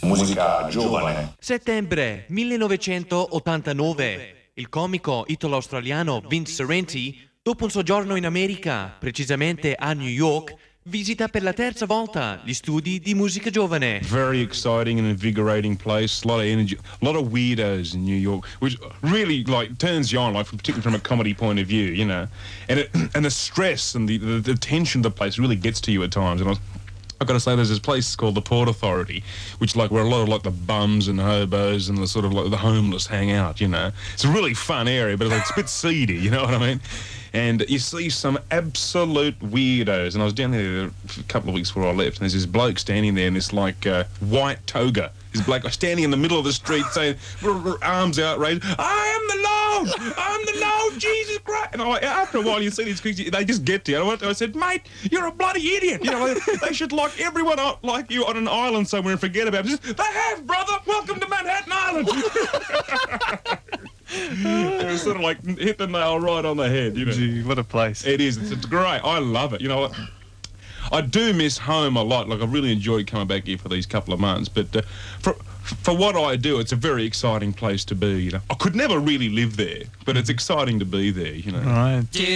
Musica giovane. Settembre 1989. Il comico italo-australiano Vince Sorrenti, dopo un soggiorno in America, precisamente a New York, visita per la terza volta gli studi di musica giovane. Very exciting and invigorating place. A lot of energy, a lot of weirdos in New York, which really like turns you on, like particularly from a comedy point of view, you know. And the stress and the tension of the place really gets to you at times. And I've got to say, there's this place called the Port Authority, which like where a lot of like the bums and hobos and the sort of like the homeless hang out, you know. It's a really fun area, but it's a bit seedy, you know what I mean? And you see some absolute weirdos. And I was down there a couple of weeks before I left, and there's this bloke standing there in this like white toga. This black guy standing in the middle of the street saying, arms outraised, I am the Lord! I'm the Lord Jesus Christ! And after a while you see these kids, they just get to you. I said, mate, you're a bloody idiot! You know, they should lock everyone up like you on an island somewhere and forget about it. They have, brother! Welcome to Manhattan Island! It was sort of like hit the nail right on the head, you know. Gee, what a place. It is. It's great. I love it. You know, I do miss home a lot. Like, I've really enjoyed coming back here for these couple of months. But for what I do, it's a very exciting place to be, you know. I could never really live there, but it's exciting to be there, you know. All right.